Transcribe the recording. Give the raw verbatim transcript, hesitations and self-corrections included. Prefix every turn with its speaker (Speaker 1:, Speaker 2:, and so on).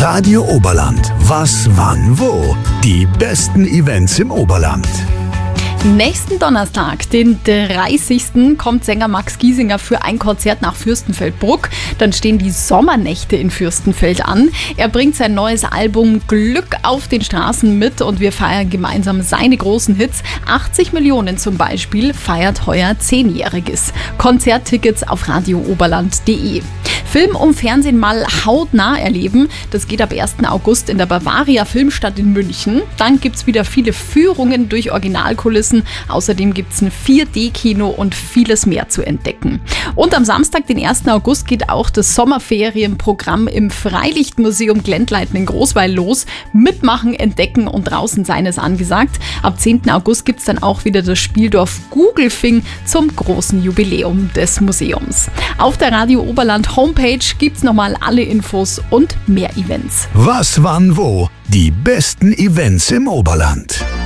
Speaker 1: Radio Oberland. Was, wann, wo? Die besten Events im Oberland.
Speaker 2: Nächsten Donnerstag, den dreißigsten kommt Sänger Max Giesinger für ein Konzert nach Fürstenfeldbruck. Dann stehen die Sommernächte in Fürstenfeld an. Er bringt sein neues Album Glück auf den Straßen mit und wir feiern gemeinsam seine großen Hits. achtzig Millionen zum Beispiel feiert heuer Zehnjähriges. Konzerttickets auf radio oberland punkt de. Film und Fernsehen mal hautnah erleben. Das geht ab ersten August in der Bavaria Filmstadt in München. Dann gibt es wieder viele Führungen durch Originalkulissen. Außerdem gibt es ein vier D Kino und vieles mehr zu entdecken. Und am Samstag, den ersten August, geht auch das Sommerferienprogramm im Freilichtmuseum Glendleiten in Großweil los. Mitmachen, entdecken und draußen sein ist angesagt. Ab zehnten August gibt es dann auch wieder das Spieldorf Gugelfing zum großen Jubiläum des Museums. Auf der Radio Oberland Homepage gibt's nochmal alle Infos und mehr Events.
Speaker 1: Was, wann, wo? Die besten Events im Oberland.